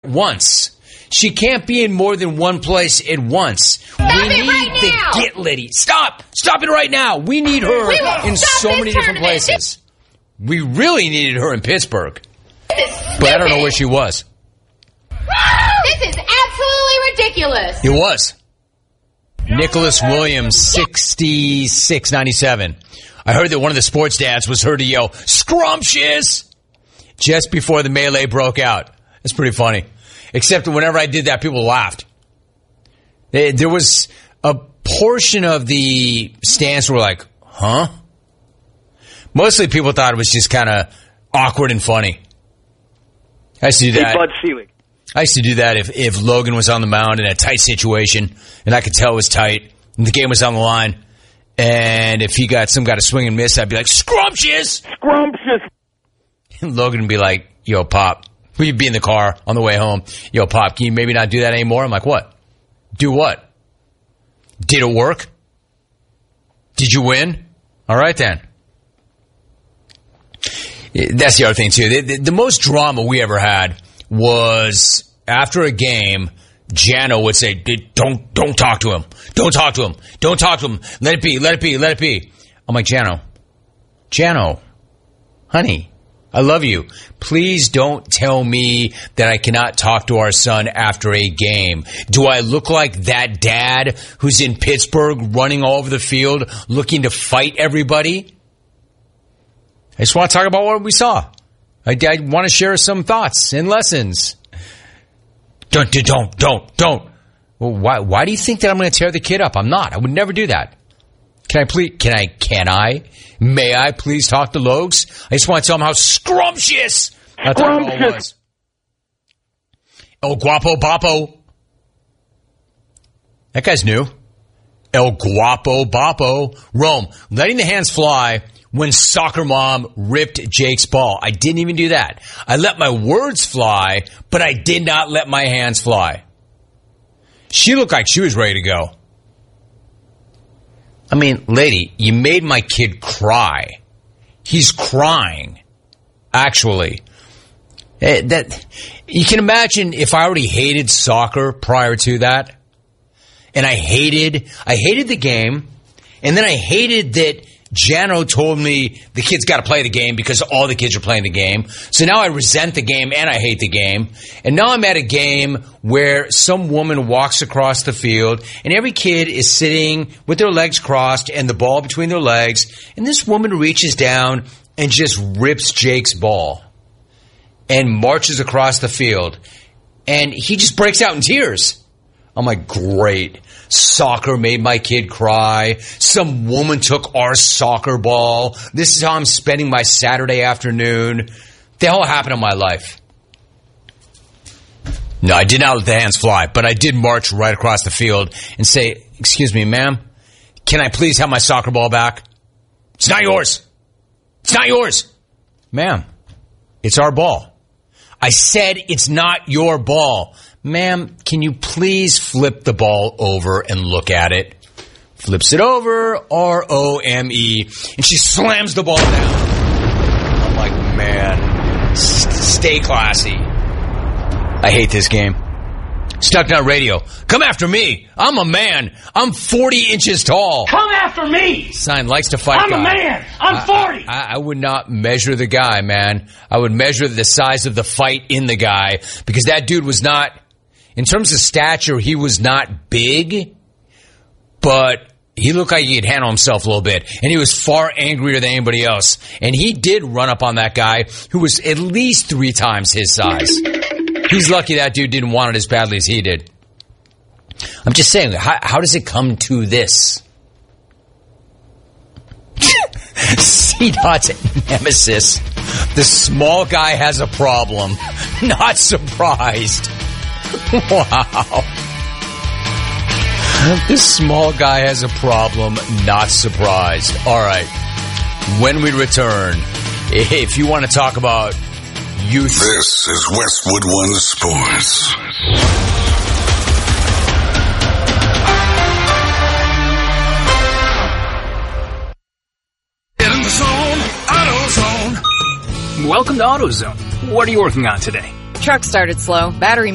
once. She can't be in more than one place at once. Stop it right now! Get Liddy. Stop it right now. We need her in so many different places. We really needed her in Pittsburgh. But I don't know where she was. This is absolutely ridiculous. It was. Nicholas Williams, 66-97. I heard that one of the sports dads was heard to yell, "Scrumptious!" just before the melee broke out. That's pretty funny. Except that whenever I did that, people laughed. There was a portion of the stands were like, huh? Mostly people thought it was just kind of awkward and funny. I used to do that. Hey, Bud Selig. I used to do that if Logan was on the mound in a tight situation, and I could tell it was tight, and the game was on the line, and if he got some kind of swing and miss, I'd be like, "Scrumptious!" Scrumptious! And Logan would be like, "Yo, Pop," we'd be in the car on the way home, "Yo, Pop, can you maybe not do that anymore?" I'm like, "What? Do what? Did it work? Did you win? All right, then." That's the other thing, too. The most drama we ever had was after a game, Jano would say, don't talk to him. Don't talk to him. Don't talk to him. Let it be. Let it be. Let it be. I'm like, Jano, honey, I love you. Please don't tell me that I cannot talk to our son after a game. Do I look like that dad who's in Pittsburgh running all over the field looking to fight everybody? I just want to talk about what we saw. I want to share some thoughts and lessons. Don't. Well, why do you think that I'm going to tear the kid up? I'm not. I would never do that. May I please talk to Logs? I just want to tell him how scrumptious that all was. El Guapo Boppo. That guy's new. El Guapo Boppo. Rome, letting the hands fly when Soccer Mom ripped Jake's ball. I didn't even do that. I let my words fly, but I did not let my hands fly. She looked like she was ready to go. I mean, lady, you made my kid cry. He's crying, actually. That you can imagine if I already hated soccer prior to that, and I hated the game, and then I hated that Jano told me the kids got to play the game because all the kids are playing the game. So now I resent the game and I hate the game. And now I'm at a game where some woman walks across the field and every kid is sitting with their legs crossed and the ball between their legs. And this woman reaches down and just rips Jake's ball and marches across the field. And he just breaks out in tears. I'm like, great. Soccer made my kid cry. Some woman took our soccer ball. This is how I'm spending my Saturday afternoon. The hell happened in my life? No, I did not let the hands fly, but I did march right across the field and say, "Excuse me, ma'am, can I please have my soccer ball back?" "It's not yours. It's not yours." "Ma'am, it's our ball." "I said it's not your ball." "Ma'am, can you please flip the ball over and look at it?" Flips it over, R-O-M-E, and she slams the ball down. I'm like, man, stay classy. I hate this game. Stucknut Radio. Come after me. I'm a man. I'm 40 inches tall. Come after me. Sign likes to fight I'm guy. a man. I'm 40. I would not measure the guy, man. I would measure the size of the fight in the guy because that dude was not... In terms of stature, he was not big, but he looked like he could handle himself a little bit. And he was far angrier than anybody else. And he did run up on that guy who was at least 3 times his size. He's lucky that dude didn't want it as badly as he did. I'm just saying, how does it come to this? C-Dot's nemesis. The small guy has a problem. Not surprised. Wow. This small guy has a problem, not surprised. All right. When we return, if you want to talk about youth... This is Westwood One Sports. In the zone, AutoZone. Welcome to AutoZone. What are you working on today? Truck started slow. Battery